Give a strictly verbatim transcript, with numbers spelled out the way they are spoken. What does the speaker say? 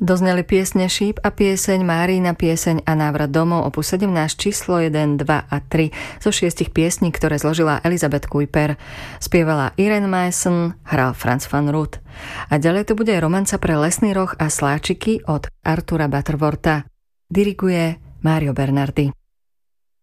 Dozneli piesne Šíp a pieseň, Márína pieseň a Návrat domov, opus sedemnásť, číslo jeden, dva a tri zo šiestich piesní, ktoré zložila Elizabeth Kuiper. Spievala Irene Mason, hral Franz van Ruth. A ďalej to bude romanca pre lesný roh a sláčiky od Artura Butterwortha. Diriguje Mario Bernardi.